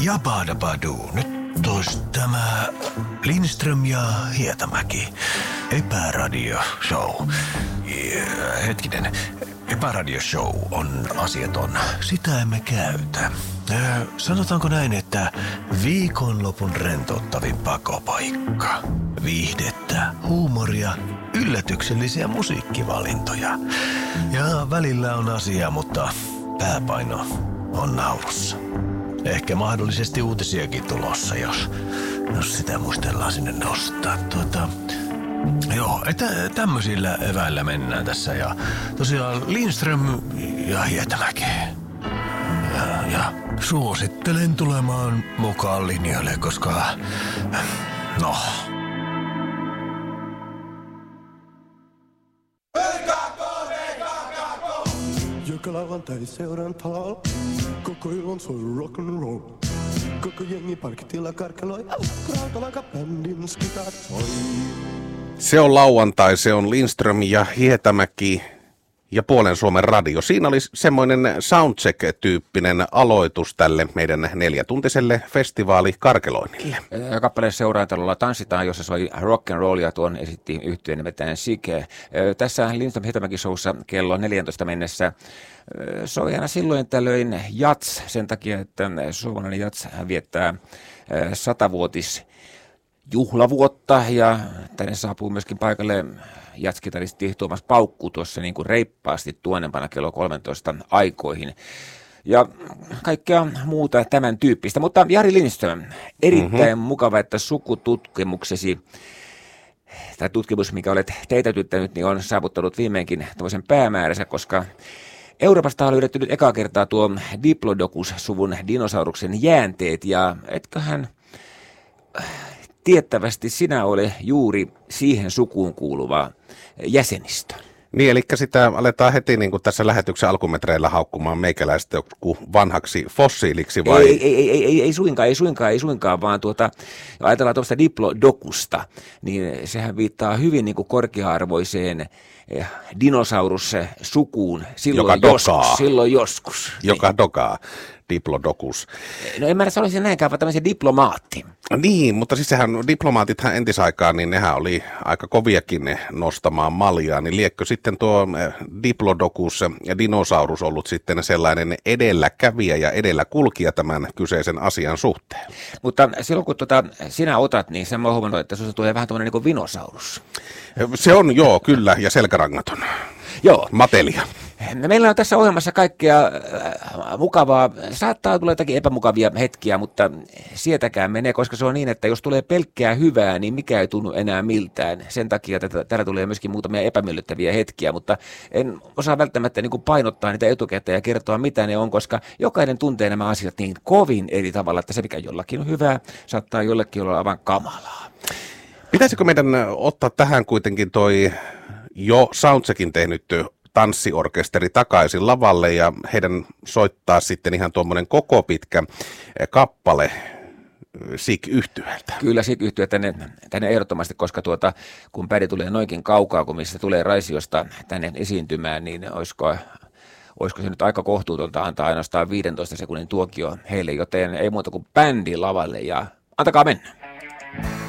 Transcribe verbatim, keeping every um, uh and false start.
Ja Badabadu. Nyt olisi tämä Lindström ja Hietamäki. Epäradio Show. Ja, hetkinen. Epäradio Show on asiaton. Sitä emme käytä. Äh, sanotaanko näin, että viikonlopun rentouttavin pakopaikka. Viihdettä, huumoria, yllätyksellisiä musiikkivalintoja. Ja välillä on asia, mutta pääpaino on naurussa. Ehkä mahdollisesti uutisiakin tulossa, jos, jos sitä muistellaan sinne nostaa. Tuota, joo, että tämmöisillä eväillä mennään tässä. Ja tosiaan Lindström ja Hietamäki. Ja, ja suosittelen tulemaan mukaan linjoille, koska no... Joka lauantai seuran talo, koko ilon soi rock'n'roll. Koko jengi parkitilla karkeloi, rautalankabändin skitat soi. Se on lauantai, se on Lindström ja Hietamäki ja Puolen Suomen radio. Siinä oli semmoinen soundcheck-tyyppinen aloitus tälle meidän neljätuntiselle festivaalikarkeloinnille. Kappaleen seuraantalolla tanssitaan, jossa soi rock'n'rollia, tuon esitti yhtyeen nimeltään Sike. Tässä Lindström Hietamäki showssa kello neljätoista mennessä soi aina silloin tällöin jats, sen takia, että suomalainen jats viettää satavuotis juhlavuotta ja tänne saapuu myöskin paikalle jatskitaristi Tuomas Paukku tuossa niin kuin reippaasti tuonnempana kello kolmetoista aikoihin. Ja kaikkea muuta tämän tyyppistä. Mutta Jari Lindström, erittäin mm-hmm. mukava, että sukututkimuksesi, tai tutkimus, mikä olet teetätyttänyt, niin on saavuttanut viimeinkin tämmöisen päämääränsä, koska Euroopasta on löydetty nyt ekaa kertaa tuo Diplodocus-suvun dinosauruksen jäänteet, ja etköhän tiettävästi sinä ole juuri siihen sukuun kuuluva jäsenistö. Niin, eli sitä aletaan heti niin kuin tässä lähetyksen alkumetreillä haukkumaan meikäläistä joku vanhaksi fossiiliksi vai? Ei, ei, ei, ei, ei suinkaan, ei suinkaan, ei suinkaan, vaan tuota, ajatellaan tuosta Diplodocusta, niin sehän viittaa hyvin niin kuin korkea-arvoiseen dinosaurussukuun silloin joka joskus. Dokaa. Silloin joskus. Joka niin. dokaa. Diplodocus. No en mä se olisi näinkään, vaan tämmöisen diplomaatti. Niin, mutta siis sehän, diplomaatithan entisaikaan, niin nehän oli aika koviakin nostamaan maljaa, niin liekkö sitten tuo Diplodocus ja dinosaurus ollut sitten sellainen edelläkävijä ja edelläkulkija tämän kyseisen asian suhteen? Mutta silloin kun tuota, sinä otat, niin sen mä oon huomannut, että sinusta tulee vähän tämmöinen niin kuin vinosaurus. Se on joo, kyllä, ja selkärangaton. Joo. Matelia. Meillä on tässä ohjelmassa kaikkea mukavaa. Saattaa tulla jotakin epämukavia hetkiä, mutta sietäkään menee, koska se on niin, että jos tulee pelkkää hyvää, niin mikä ei tunnu enää miltään. Sen takia että täällä tulee myöskin muutamia epämiellyttäviä hetkiä, mutta en osaa välttämättä niin kuin painottaa niitä etukäteen ja kertoa, mitä ne on, koska jokainen tuntee nämä asiat niin kovin eri tavalla, että se mikä jollakin on hyvää, saattaa jollekin olla aivan kamalaa. Pitäisikö meidän ottaa tähän kuitenkin toi jo soundcheckin tehnyt tanssiorkesteri takaisin lavalle ja heidän soittaa sitten ihan tuommoinen koko pitkä kappale Sik-yhtyeeltä? Kyllä Sik-yhtye tänne, tänne ehdottomasti, koska tuota, kun pädi tulee noinkin kaukaa, kun missä tulee Raisiosta tänne esiintymään, niin olisiko, olisiko se nyt aika kohtuutonta antaa ainoastaan viidentoista sekunnin tuokio heille, joten ei muuta kuin bändi lavalle ja antakaa mennä.